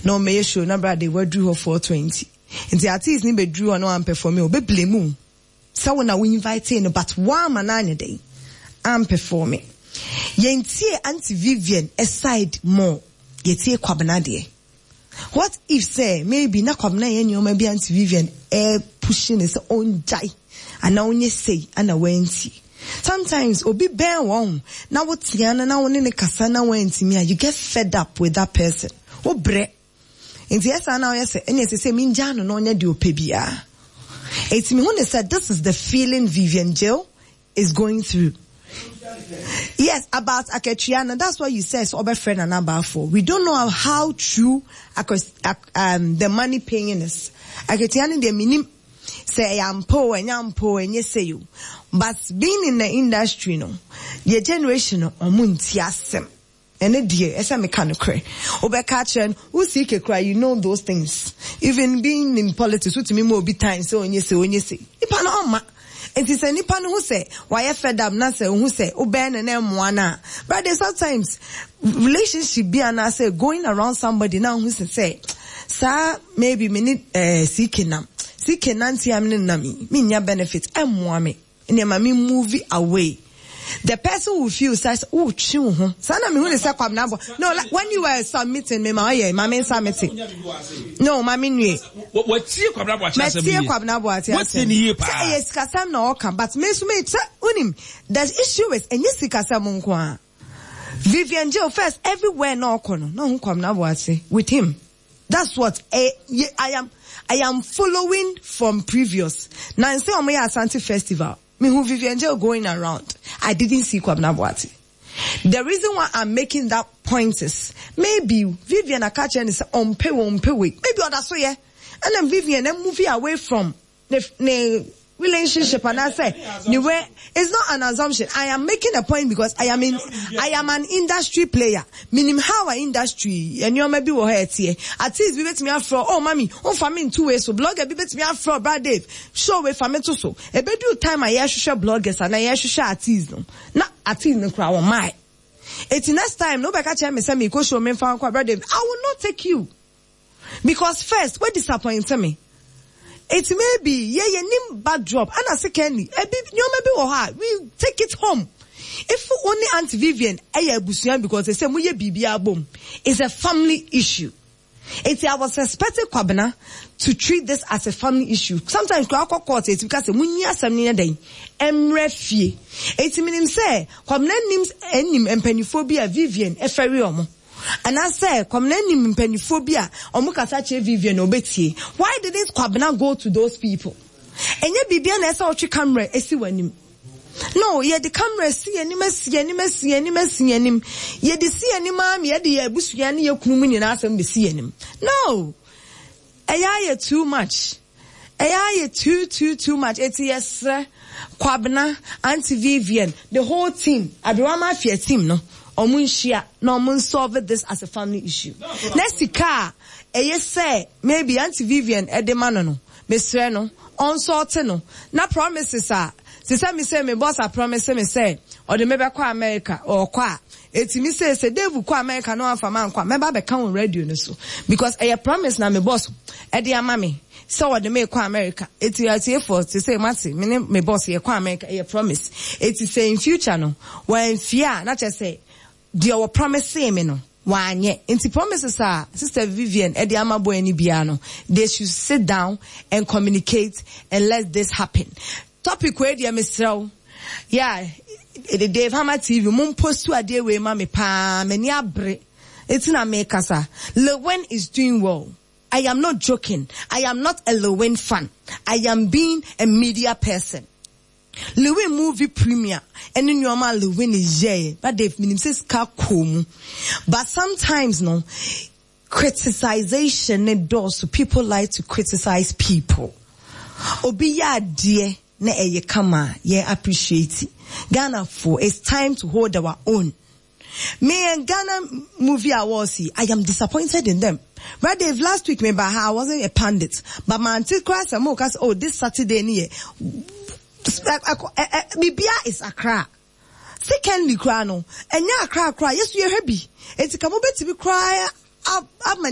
no me show na brother we drew her 420 nti artist ni be drew no am perform o be blame so when we invite in but one man day am perform yentie Auntie Vivian aside more yetie Kwabena de. What if say maybe na Kwabena yen you maybe Auntie Vivian pushing his own jai and now only say and a wenti. Sometimes obi bear one now what tiana na one in the kasana wenti me you get fed up with that person. O bre. Inti yes now yes and yes say me njano no nya de opebia. It's me when they said this is the feeling Vivian Jill is going through. Yes, about Akechiana. That's what you said. So, friend and about for. We don't know how true the money paying is. Akechiana the minim say I am poor and yes say you. But being in the industry, no, your generation omuntiasem. And a dear, as a mechanic cry. Obekachan, who seek a cry, you know those things. Even being in politics, to me more be time so when you say Ipanoma. And it's any pan who say, why I fed up Nasa who say, Oben and M1. But there's sometimes relationship be and I say going around somebody now who say, sir, maybe me need seeking Nancy am nami, minya benefits, M1 and your mammy movie away. The person who feels says, oh, chew, Sana me when say Kwabena. No, like when you were submitting me, my submitting. No, mammy, what's your Kwabena? What's in here? Yes, Kasam no come, but Miss Mate, unim. The issue is, and yes, Kasamunkwa. Vivian Jill first everywhere no kono, no Kwabena with him. That's what I am following from previous. Now, say on my Asante Festival. Me who Vivian Jill going around. I didn't see Kwabena. The reason why I'm making that point is maybe Vivian Akachen is on pay. Maybe that's so yeah. And then Vivian then moving away from the relationship and I say it's not an assumption. I am making a point because I am an industry player. Meaning how an industry and you maybe will hurt here. At least we bet me out for mommy, for me in 2 ways. So blogger be bet me out for Brad Dave. Show way for me to so. A bit do time I share bloggers and I share artists no. Not artists no crowd my. It's next time no back at me say me go show me for Brad Dave. I will not take you. Because first, what disappointed me? It may be, nim backdrop, and I say, Kenny, we take it home. If only Auntie Vivian, because they say, it's a family issue. I was expecting Kwabena to treat this as a family issue. Sometimes, court it because it means say, Kwabena names empenyophobia Vivian, Eferiomo. And I say, Kwabena impenyophobia, Omukasache Vivian Obeti. Why didn't Kwabena go to those people? And yet Bibian esa ochi camera esi wanim. No, ye the camera see any mess. Ye the see any mom, ye the busuani ye kumuni na asem be see him. No. Aya too much. Aya too much. It's yes, Kwabena, Auntie Vivian, the whole team, Abrama Fia team, no. Omunshia, no mun solve this as a family issue. Next car, say maybe Auntie Vivian edemano, Miss Reno, on sorteno. Na promises are. Me say me boss I promise me say or the maybe kwa America or kwa. It's me say they will kwa America no for man kwa. Maybe be can radio no so because I promise na me boss edi amami. So what the make kwa America. It's here for to say Mati, me boss here kwa America. I promise. It's say in future no when fear not just say. Dia promise say me no wanye inti promises are Sister Vivian edi amabo eni biano they should sit down and communicate and let this happen. Topic where dia Mr. Yeah the Dave Hammer TV mum post to a day we mami pa many abre it's na make kasa Lewen is doing well. I am not joking. I am not a Lewen fan. I am being a media person. Lewen movie premiere and in your man Lewen is yeah but they've been says kakum but sometimes no criticization it does so people like to criticize people obi ya dear na eye kama yeah appreciate it. Ghana for it's time to hold our own. Me and Ghana movie awards I am disappointed in them. Right, Dave, last week maybe I wasn't a pundit but my auntie cries and because this Saturday near Bibia is Accra. Secondly, cry no. And ya cry. Yes, we are happy. It's come over to be cry up